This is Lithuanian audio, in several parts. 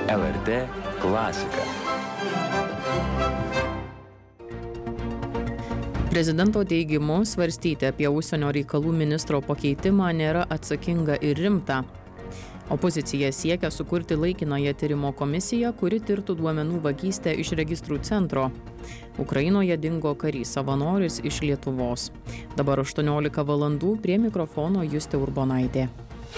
LRT klasika. Prezidento teigimu, svarstyti apie užsienio reikalų ministro pakeitimą nėra atsakinga ir rimta. Opozicija siekia sukurti laikinąją tyrimo komisiją, kuri tirtų duomenų vagystę iš registrų centro. Ukrainoje dingo karys savanoris iš Lietuvos. Dabar 18 valandų, prie mikrofono Justė Urbonaitė.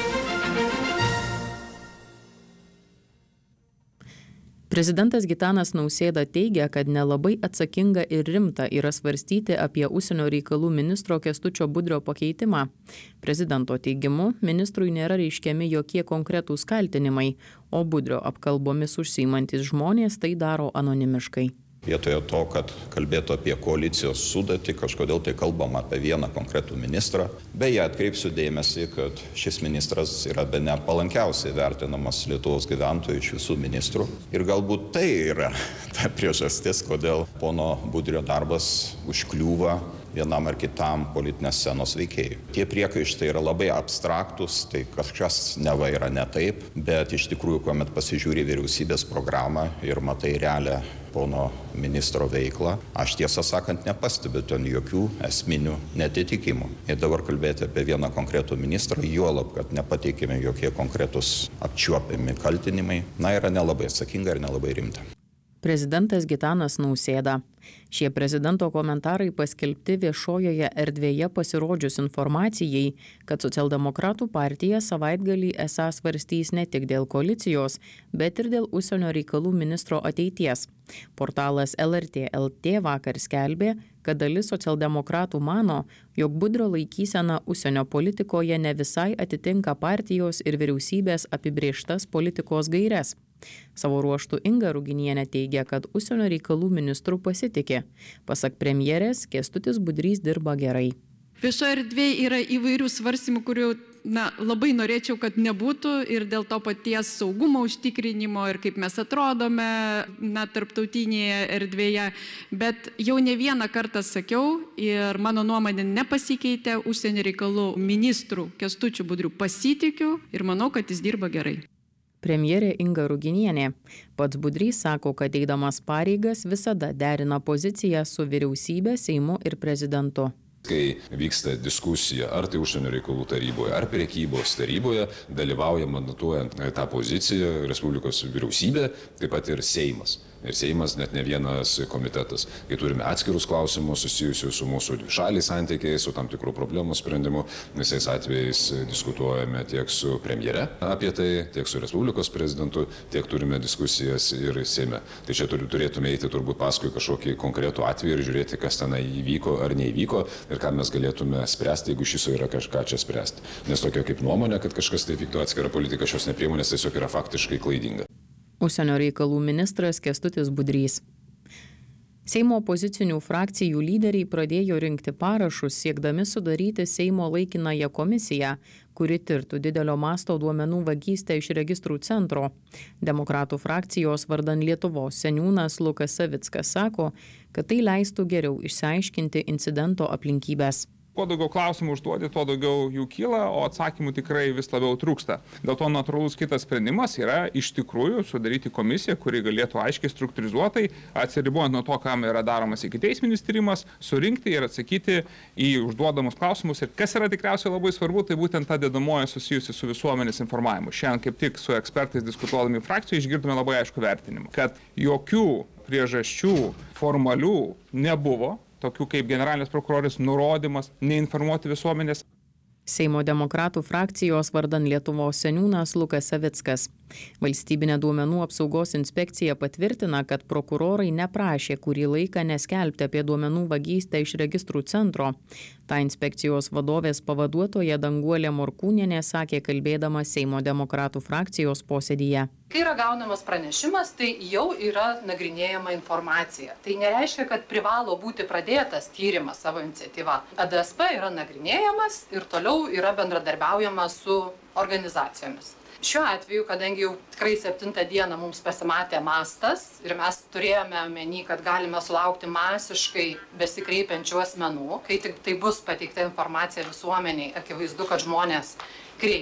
Prezidentas Gitanas Nausėda teigia, kad nelabai atsakinga ir rimta yra svarstyti apie užsienio reikalų ministro Kęstučio Budrio pakeitimą. Prezidento teigimu, ministrui nėra reiškiami jokie konkretūs kaltinimai, o Budrio apkalbomis užsiimantis žmonės tai daro anonimiškai. Vietoje to, kad kalbėtų apie koalicijos sudėtį, kažkodėl tai kalbam apie vieną konkretų ministrą. Beje, atkreipsiu dėmesį, kad šis ministras yra bene palankiausiai vertinamas Lietuvos gyventojų iš visų ministrų. Ir galbūt tai yra ta priežastis, kodėl pono Budrio darbas užkliūva vienam ar kitam politinės scenos veikėjui. Tie priekaištai yra labai abstraktus, tai kažkas neva yra ne taip, bet iš tikrųjų, kuomet pasižiūri vyriausybės programą ir matai realią pono ministro veiklą, aš tiesą sakant nepastebiu ten jokių esminių netitikimų. Ir dabar kalbėti apie vieną konkretų ministrą, juolab, kad nepateikime jokie konkretus apčiuopiami kaltinimai, yra nelabai atsakinga ir nelabai rimta. Prezidentas Gitanas Nausėda. Šie prezidento komentarai paskelbti viešojoje erdvėje pasirodžius informacijai, kad socialdemokratų partija savaitgalį esą svarstys ne tik dėl koalicijos, bet ir dėl užsienio reikalų ministro ateities. Portalas LRT LT vakar skelbė, kad dalis socialdemokratų mano, jog Budrio laikysena užsienio politikoje ne visai atitinka partijos ir vyriausybės apibrėžtas politikos gaires. Savo ruožtu Inga Ruginienė teigia, kad užsienio reikalų ministrų pasitikė. Pasak premjerės, Kęstutis Budrys dirba gerai. Viešoje erdvėje yra įvairių svarstymų, kurių labai norėčiau, kad nebūtų, ir dėl to paties saugumo užtikrinimo ir kaip mes atrodome tarptautinėje erdvėje. Bet jau ne vieną kartą sakiau ir mano nuomonė nepasikeitė, užsienio reikalų ministrų Kęstučiu Budriu pasitikiu ir manau, kad jis dirba gerai. Premjerė Inga Ruginienė. Pats Budrys sako, kad eidamas pareigas visada derina poziciją su vyriausybė, Seimu ir prezidentu. Kai vyksta diskusija, ar tai užsienio reikalų taryboje, ar prekybos taryboje, dalyvauja mandatuojant tą poziciją Respublikos vyriausybė, taip pat ir Seimas. Ir Seimas net ne vienas komitetas. Kai turime atskirus klausimus susijusius su mūsų dvišaliai santykiais, su tam tikrų problemų sprendimu, visais atvejais diskutuojame tiek su premjere apie tai, tiek su Respublikos prezidentu, tiek turime diskusijas ir Seime. Tai čia turėtume eiti turbūt paskui kažkokį konkretų atvejį ir žiūrėti, kas tenai įvyko ar neįvyko ir ką mes galėtume spręsti, jeigu iš viso yra kažką čia spręsti. Nes tokia kaip nuomonė, kad kažkas tai vyktų atskirą politiką, šios nepriemonės tiesiog yra faktiškai klaidinga. Užsienio reikalų ministras Kęstutis Budrys. Seimo opozicinių frakcijų lyderiai pradėjo rinkti parašus, siekdami sudaryti Seimo laikinąją komisiją, kuri tirtų didelio masto duomenų vagystę iš registrų centro. Demokratų frakcijos vardan Lietuvos seniūnas Lukas Savickas sako, kad tai leistų geriau išsiaiškinti incidento aplinkybės. Kuo daugiau klausimų užduodi, tuo daugiau jų kyla, o atsakymų tikrai vis labiau trūksta. Dėl to natūralus kitas sprendimas yra iš tikrųjų sudaryti komisiją, kuri galėtų aiškiai struktūrizuotai, atsiribojant nuo to, kam yra daromas ikiteisminis tyrimas, surinkti ir atsakyti į užduodamus klausimus. Ir kas yra tikriausiai labai svarbu, tai būtent ta dedamoji susijusi su visuomenės informavimu. Šiandien kaip tik su ekspertais diskutuodami frakcijoje išgirdome labai aišku vertinimą, kad jokių priežasčių formalių nebuvo, tokių kaip generalinės prokurorės nurodymas neinformuoti visuomenės. Seimo demokratų frakcijos vardan Lietuvos seniūnas Lukas Savickas. Valstybinė duomenų apsaugos inspekcija patvirtina, kad prokurorai neprašė kurį laiką neskelbti apie duomenų vagystę iš registrų centro. Ta inspekcijos vadovės pavaduotoja Danguolė Morkūnienė sakė, kalbėdama Seimo demokratų frakcijos posėdyje. Kai yra gaunamas pranešimas, tai jau yra nagrinėjama informacija. Tai nereiškia, kad privalo būti pradėtas tyrimas savo iniciatyva. ADSP yra nagrinėjamas ir toliau yra bendradarbiaujama su organizacijomis. Šiuo atveju, kadangi jau tikrai 7 dieną mums pasimatė mastas ir mes turėjome omeny, kad galime sulaukti masiškai besikreipiančių asmenų, kai tik tai bus pateikta informacija visuomeniai, akivaizdu, kad žmonės